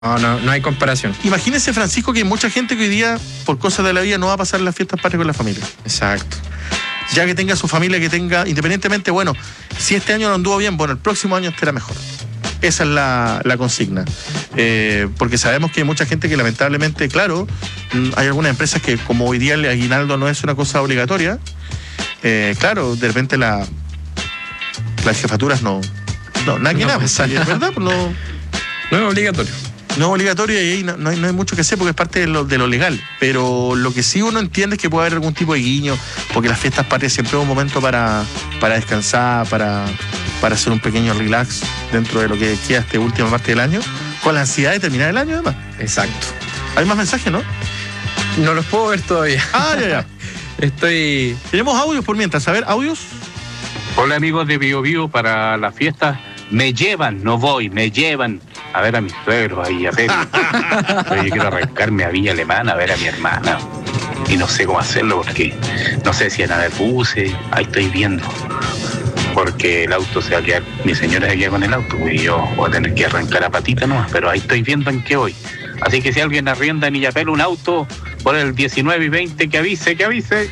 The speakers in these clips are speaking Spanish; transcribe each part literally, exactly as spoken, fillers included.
No, no, no hay comparación. Imagínese, Francisco, que hay mucha gente que hoy día, por cosas de la vida, no va a pasar las fiestas patrias con la familia. Exacto. Ya que tenga su familia, que tenga, independientemente, bueno, si este año no anduvo bien, bueno, el próximo año estará mejor. Esa es la, la consigna. Eh, porque sabemos que hay mucha gente que lamentablemente, claro, hay algunas empresas que como hoy día el aguinaldo no es una cosa obligatoria, eh, claro, de repente la, las jefaturas no, no, nada que No nada, pasa es nada. verdad, pues no, No es obligatorio. no es obligatorio y ahí no, no, hay, no hay mucho que hacer porque es parte de lo, de lo legal. Pero lo que sí uno entiende es que puede haber algún tipo de guiño, porque las fiestas patrias siempre es un momento para, para descansar, para, para hacer un pequeño relax dentro de lo que queda esta última parte del año, con la ansiedad de terminar el año además. Exacto. Hay más mensajes, ¿no? No los puedo ver todavía. Ah, ya, ya. Estoy... Tenemos audios por mientras. A ver, audios. Hola amigos de Bio Bio, para la fiesta me llevan, no voy, me llevan a ver a mis suegros ahí a ver. Pero yo quiero arrancarme a Villa Alemana a ver a mi hermana y no sé cómo hacerlo porque no sé si en el buses, ahí estoy viendo. Porque el auto se va a quedar, mi señora se queda con el auto y yo voy a tener que arrancar a patita nomás, pero ahí estoy viendo en qué voy. Así que si alguien arrienda en Illapel un auto por el diecinueve y veinte, que avise, que avise.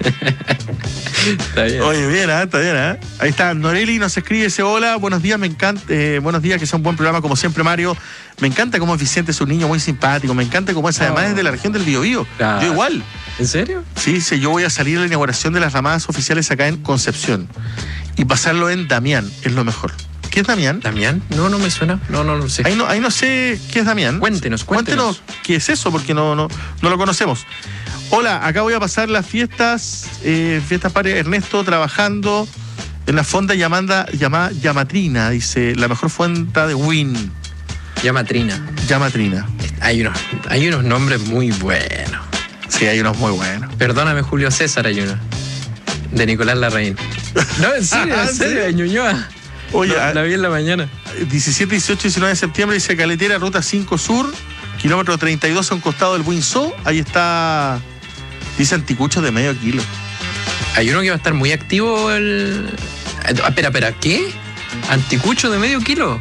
Está bien. Oye, bien, ¿eh? Está bien, ¿eh? Ahí está, Noreli nos escribe, dice, hola, buenos días, me encanta, eh, buenos días, que sea un buen programa, como siempre, Mario. Me encanta cómo es Vicente, es un niño muy simpático, me encanta cómo es, además Oh. es de la región del Biobío. Claro. Yo igual. ¿En serio? Sí, sí, yo voy a salir a la inauguración de las ramadas oficiales acá en Concepción y pasarlo en Damián, es lo mejor. ¿Qué es Damián? ¿Damián? No, no me suena. No, no, no sé. Ahí no, ahí no sé qué es Damián. Cuéntenos, cuéntenos. qué es eso, porque no, no, no lo conocemos. Hola, acá voy a pasar las fiestas, eh, fiestas patrias, Ernesto, trabajando en la fonda llamada, llamada Llamatrina, dice, la mejor fuente de Win. Llamatrina. Llamatrina. Hay unos, hay unos nombres muy buenos. Sí, hay unos muy buenos. Perdóname, Julio César, hay uno. De Nicolás Larraín. No, en serio, ¿En en serio, serio? de Ñuñoa. Oye, la, la vi en la mañana. diecisiete, dieciocho, diecinueve de septiembre, dice Caletera, ruta cinco Sur, kilómetro treinta y dos a un costado del Buinzó. Ahí está, dice anticuchos de medio kilo. Hay uno que va a estar muy activo el... Ah, espera, espera, ¿qué? ¿Anticucho de medio kilo?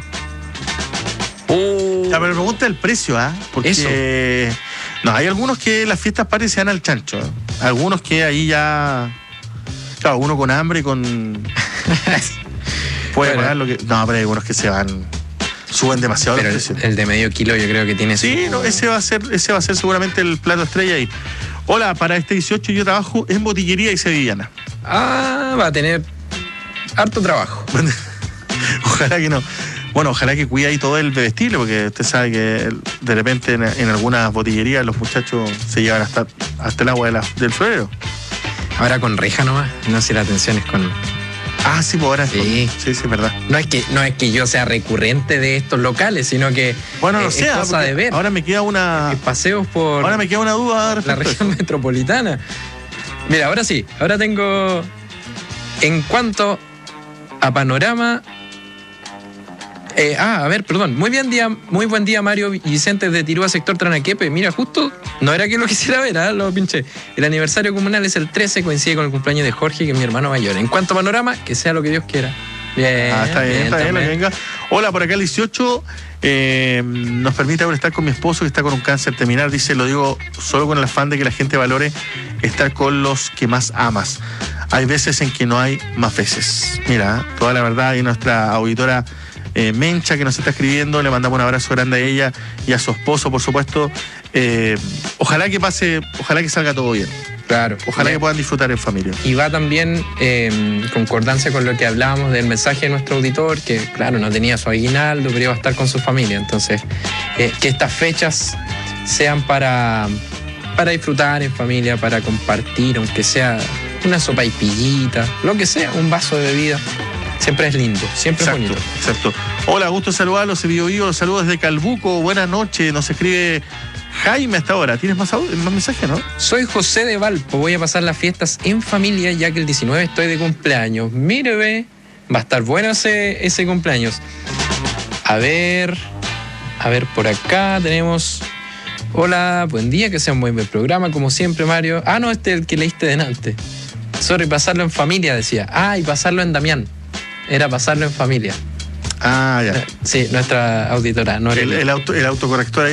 Oh. Ya, pero pregunta el precio, ¿ah? Porque Eso. no, hay algunos que las fiestas patrias se dan al chancho. ¿eh? Algunos que ahí ya. Claro, uno con hambre y con. Puede Bueno. pagar lo que. No, pero hay algunos que se van. Suben demasiado Pero los el, precios. el de medio kilo yo creo que tiene Sí, su... no, ese va a ser, ese va a ser seguramente el plato estrella ahí. Hola, para este dieciocho yo trabajo en botillería y sevillana. Ah, va a tener harto trabajo. Ojalá que no. Bueno, ojalá que cuide ahí todo el bebestible, porque usted sabe que de repente en, en algunas botillerías los muchachos se llevan hasta, hasta el agua de la, del florero. Ahora con reja nomás. No sé, la atención es con... Ah, sí, pues ahora es Sí. con- sí, sí, es verdad. No es que, no es que yo sea recurrente de estos locales, sino que Bueno, no eh, sé, es ah, cosa porque de ver. ahora me queda una. Que paseos por Ahora me queda una duda la respecto a región eso. metropolitana. Mira, ahora sí, ahora tengo... En cuanto a panorama... Eh, ah, a ver, perdón. Muy bien día, muy buen día, Mario Vicente de Tirúa, sector Tranaquepe. Mira, justo, no era que lo quisiera ver, ¿ah? Lo pinché. El aniversario comunal es el trece, coincide con el cumpleaños de Jorge, que es mi hermano mayor. En cuanto a panorama, que sea lo que Dios quiera. Bien, Ah, está bien, está bien, lo que también. venga. Hola, por acá el dieciocho eh, nos permite ahora estar con mi esposo que está con un cáncer terminal. Dice, lo digo solo con el afán de que la gente valore estar con los que más amas. Hay veces en que no hay más veces. Mira, toda la verdad, y nuestra auditora eh, Mencha que nos está escribiendo, le mandamos un abrazo grande a ella y a su esposo, por supuesto. Eh, ojalá que pase, ojalá que salga todo bien. Claro. Ojalá que puedan disfrutar en familia. Y va también en concordancia con lo que hablábamos del mensaje de nuestro auditor, que claro, no tenía su aguinaldo, pero iba a estar con su familia. Entonces, eh, que estas fechas sean para, para disfrutar en familia, para compartir, aunque sea una sopa y pillita, lo que sea, un vaso de bebida. Siempre es lindo, siempre Exacto, es bonito. exacto. Hola, gusto saludarlos, de Bio Bio, los saludos desde Calbuco, buenas noches, nos escribe Jaime hasta ahora. ¿Tienes más, audio, más mensajes, no? Soy José de Valpo, voy a pasar las fiestas en familia ya que el diecinueve estoy de cumpleaños. Mire, ve, va a estar bueno ese, ese cumpleaños. A ver, a ver, por acá tenemos... Hola, buen día, que sea un buen programa, como siempre, Mario. Ah, no, este es el que leíste delante. Sorry, pasarlo en familia, decía. Ah, y pasarlo en Damián. Era pasarlo en familia. Ah, ya. Sí, nuestra auditora, El, Norelia. el, auto, el autocorrector